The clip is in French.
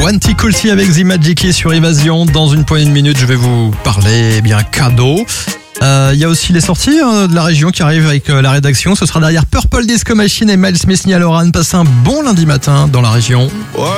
One T Coolty avec The Magic Key sur Évasion. Dans une poignée de minutes, je vais vous parler cadeau. Il y a aussi les sorties de la région qui arrivent avec la rédaction. Ce sera derrière Purple Disco Machine et Miles Smith Niall Horan. Passez un bon lundi matin dans la région.